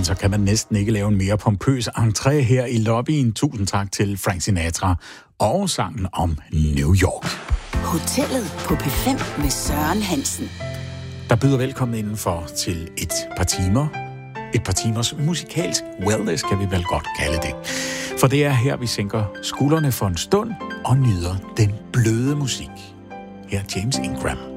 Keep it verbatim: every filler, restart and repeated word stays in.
jamen, så kan man næsten ikke lave en mere pompøs entré her i lobbyen. Tusind tak til Frank Sinatra og sangen om New York. Hotellet på P fem med Søren Hansen. Der byder velkommen indenfor til et par timer. Et par timers musikalsk wellness, kan vi vel godt kalde det. For det er her, vi sænker skuldrene for en stund og nyder den bløde musik. Her er James Ingram.